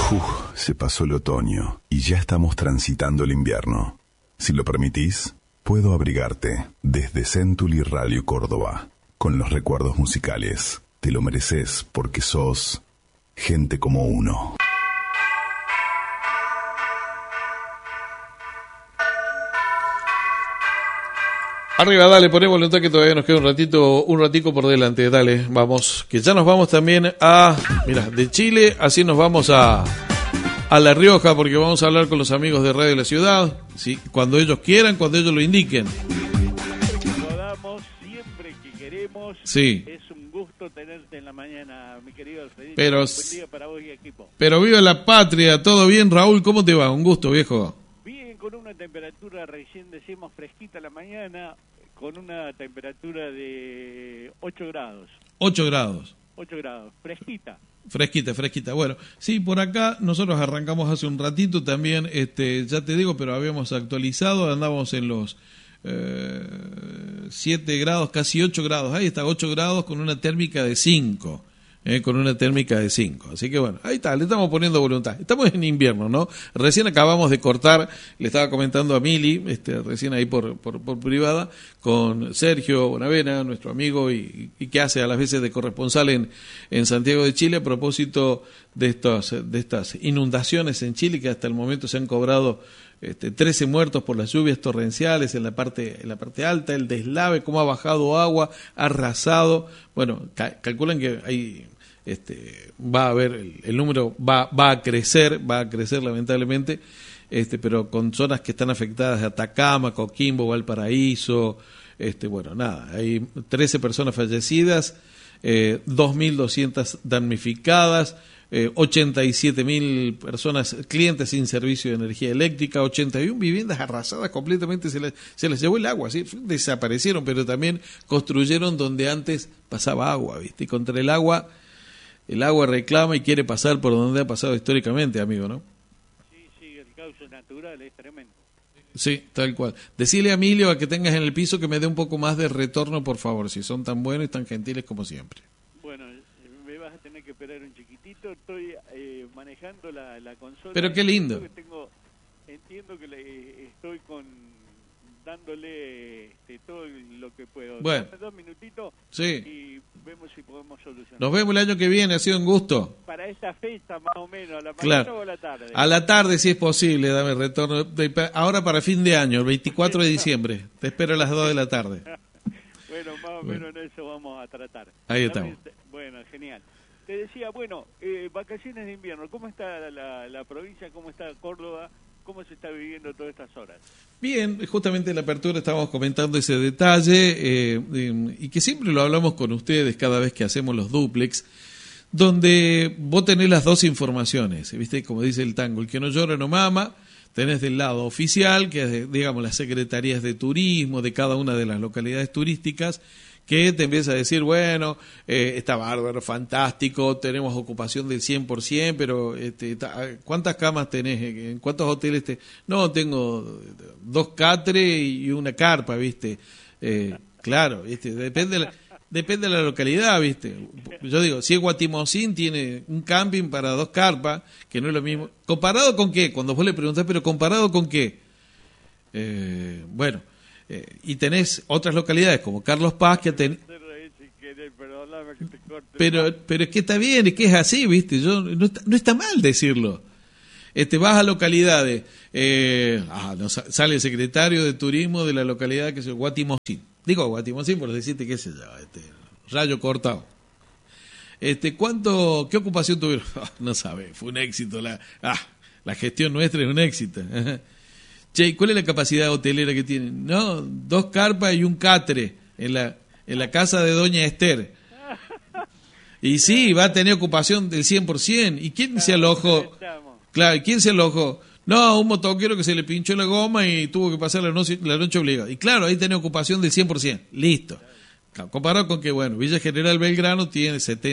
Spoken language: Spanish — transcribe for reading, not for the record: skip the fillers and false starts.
Se pasó el otoño y ya estamos transitando el invierno. Si lo permitís, puedo abrigarte desde Century Radio Córdoba con los recuerdos musicales. Te lo mereces porque sos gente como uno. Arriba, dale, poné voluntad que todavía nos queda un ratico por delante, dale, vamos, que ya nos vamos también mira, de Chile, así nos vamos a La Rioja, porque vamos a hablar con los amigos de Radio de la Ciudad, ¿sí? Cuando ellos quieran, cuando ellos lo indiquen. Lo damos siempre que queremos. Sí. Es un gusto tenerte en la mañana, mi querido Alfredito. Pero, buen día para vos y equipo. Pero viva la patria, todo bien, Raúl, ¿cómo te va? Un gusto, viejo. Bien, con una temperatura, recién decimos fresquita la mañana, con una temperatura de 8 grados. 8 grados. 8 grados, fresquita. Fresquita. Bueno, sí, por acá nosotros arrancamos hace un ratito también, ya te digo, pero habíamos actualizado, andábamos en los 7 grados, casi 8 grados. Ahí está, 8 grados con una térmica de 5. Así que bueno, ahí está, le estamos poniendo voluntad. Estamos en invierno, ¿no? Recién acabamos de cortar, le estaba comentando a Mili, recién ahí por privada, con Sergio Bonavena, nuestro amigo y que hace a las veces de corresponsal en Santiago de Chile, a propósito de estas inundaciones en Chile, que hasta el momento se han cobrado 13 muertos por las lluvias torrenciales en la parte alta, el deslave, cómo ha bajado agua, ha arrasado. Bueno, calculan que hay va a haber el número va a crecer lamentablemente, pero con zonas que están afectadas de Atacama, Coquimbo, Valparaíso, bueno, nada, hay 13 personas fallecidas, 2.200 damnificadas, 87.000 personas, clientes sin servicio de energía eléctrica, 81 viviendas arrasadas completamente, se les llevó el agua, ¿sí? Desaparecieron, pero también construyeron donde antes pasaba agua, ¿viste? Y contra el agua reclama y quiere pasar por donde ha pasado históricamente, amigo, ¿no? Sí, el cauce natural es tremendo. Sí, tal cual. Decile a Emilio a que tengas en el piso que me dé un poco más de retorno, por favor, si son tan buenos y tan gentiles como siempre. Bueno, me vas a tener que esperar un chiquitito, estoy manejando la consola. Pero qué lindo. Entiendo que estoy dándole todo lo que puedo. Bueno. Dame 2 minutitos, sí, y vemos si podemos solucionar. Nos vemos el año que viene, ha sido un gusto. Para esta fecha más o menos, a la claro. mañana o a la tarde. A la tarde si es posible, dame retorno. Ahora para fin de año, el 24 de diciembre. Te espero a las 2 de la tarde. Bueno, más o menos en eso vamos a tratar. Ahí estamos. Bueno, genial. Te decía, vacaciones de invierno, ¿cómo está la provincia? ¿Cómo está Córdoba? ¿Cómo se está viviendo todas estas horas? Bien, justamente en la apertura estábamos comentando ese detalle y que siempre lo hablamos con ustedes cada vez que hacemos los dúplex, donde vos tenés las dos informaciones, ¿viste? Como dice el tango, el que no llora no mama. Tenés del lado oficial, que es, digamos, las secretarías de turismo de cada una de las localidades turísticas, que te empieza a decir, bueno, está bárbaro, fantástico, tenemos ocupación del 100%, pero ¿cuántas camas tenés? ¿En cuántos hoteles No, tengo 2 catres y una carpa, ¿viste? Claro, ¿viste? Depende de la localidad, ¿viste? Yo digo, si es Guatimozín, tiene un camping para 2 carpas, que no es lo mismo. ¿Comparado con qué? Cuando vos le preguntás, ¿pero comparado con qué? Y tenés otras localidades como Carlos Paz que pero es que está bien, es que es así, ¿viste? No está mal decirlo. Vas a localidades, sale el secretario de turismo de la localidad que es Guatimozín. Digo Guatimozín por decirte qué sé yo, Rayo Cortado. ¿Qué ocupación tuvieron? No sabe, fue un éxito la gestión nuestra es un éxito. Che, ¿cuál es la capacidad hotelera que tienen? No, 2 carpas y un catre en la casa de Doña Esther. Y sí, va a tener ocupación del 100%. ¿Y quién se alojó? Claro, ¿quién se alojó? No, un motoquero que se le pinchó la goma y tuvo que pasar la noche obligada. Y claro, ahí tenía ocupación del 100%. Listo. Comparado con que, Villa General Belgrano tiene 70.